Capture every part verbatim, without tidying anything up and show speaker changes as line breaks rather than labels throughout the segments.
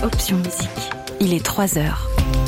Option Musique. Il est trois heures.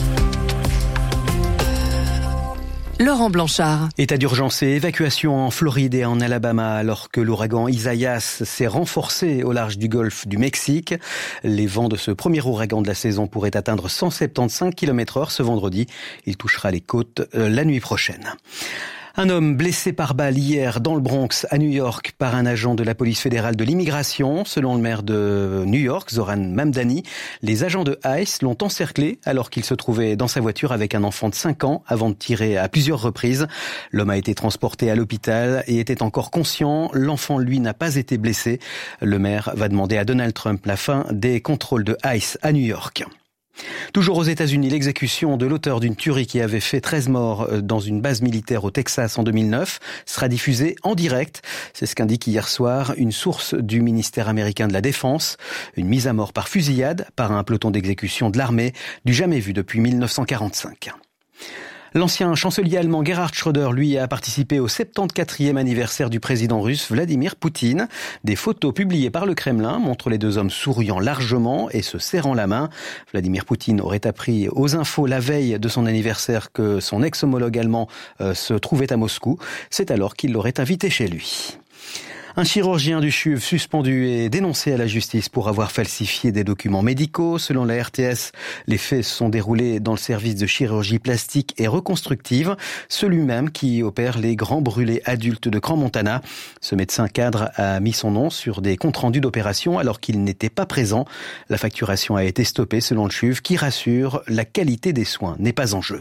Laurent Blanchard.
État d'urgence et évacuation en Floride et en Alabama alors que l'ouragan Isaias s'est renforcé au large du golfe du Mexique. Les vents de ce premier ouragan de la saison pourraient atteindre cent soixante-quinze kilomètres heure ce vendredi. Il touchera les côtes euh, la nuit prochaine. Un homme blessé par balle hier dans le Bronx, à New York, par un agent de la police fédérale de l'immigration. Selon le maire de New York, Zoran Mamdani, les agents de ICE l'ont encerclé alors qu'il se trouvait dans sa voiture avec un enfant de cinq ans avant de tirer à plusieurs reprises. L'homme a été transporté à l'hôpital et était encore conscient. L'enfant, lui, n'a pas été blessé. Le maire va demander à Donald Trump la fin des contrôles de ICE à New York. Toujours aux États-Unis, l'exécution de l'auteur d'une tuerie qui avait fait treize morts dans une base militaire au Texas en deux mille neuf sera diffusée en direct. C'est ce qu'indique hier soir une source du ministère américain de la Défense. Une mise à mort par fusillade par un peloton d'exécution de l'armée du jamais vu depuis mille neuf cent quarante-cinq. L'ancien chancelier allemand Gerhard Schröder, lui, a participé au soixante-quatrième anniversaire du président russe Vladimir Poutine. Des photos publiées par le Kremlin montrent les deux hommes souriant largement et se serrant la main. Vladimir Poutine aurait appris aux infos la veille de son anniversaire que son ex-homologue allemand euh, se trouvait à Moscou. C'est alors qu'il l'aurait invité chez lui. Un chirurgien du C H U V suspendu et dénoncé à la justice pour avoir falsifié des documents médicaux. Selon la R T S, les faits se sont déroulés dans le service de chirurgie plastique et reconstructive, celui même qui opère les grands brûlés adultes de Crans-Montana. Ce médecin cadre a mis son nom sur des comptes rendus d'opération alors qu'il n'était pas présent. La facturation a été stoppée selon le C H U V qui rassure, la qualité des soins n'est pas en jeu.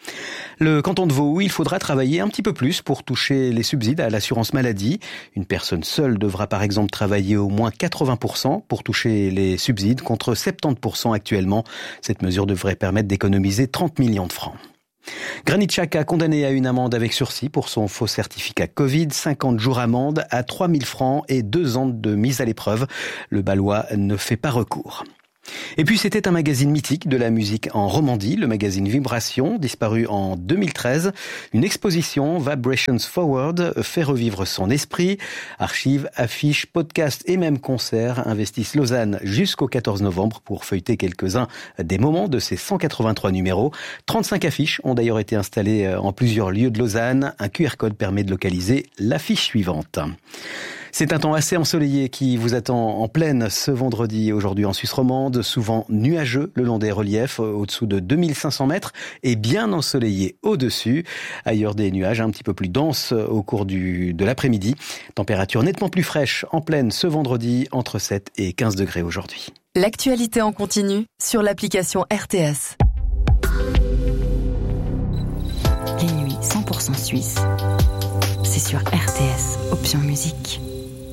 Le canton de Vaud, il faudra travailler un petit peu plus pour toucher les subsides à l'assurance maladie. Une personne seule devra par exemple travailler au moins quatre-vingts pour cent pour toucher les subsides contre soixante-dix pour cent actuellement. Cette mesure devrait permettre d'économiser trente millions de francs. Granit Xhaka condamné à une amende avec sursis pour son faux certificat Covid, cinquante jours amende à trois mille francs et deux ans de mise à l'épreuve. Le Balois ne fait pas recours. Et puis c'était un magazine mythique de la musique en Romandie, le magazine Vibration, disparu en deux mille treize. Une exposition, Vibrations Forward, fait revivre son esprit. Archives, affiches, podcasts et même concerts investissent Lausanne jusqu'au quatorze novembre pour feuilleter quelques-uns des moments de ces cent quatre-vingt-trois numéros. trente-cinq affiches ont d'ailleurs été installées en plusieurs lieux de Lausanne. Un Q R code permet de localiser l'affiche suivante. C'est un temps assez ensoleillé qui vous attend en pleine ce vendredi aujourd'hui en Suisse romande, souvent nuageux le long des reliefs au-dessous de deux mille cinq cents mètres et bien ensoleillé au-dessus. Ailleurs des nuages un petit peu plus denses au cours du, de l'après-midi. Température nettement plus fraîche en pleine ce vendredi entre sept et quinze degrés aujourd'hui.
L'actualité en continu sur l'application R T S. Les nuits cent pour cent suisses, c'est sur R T S, Option Musique.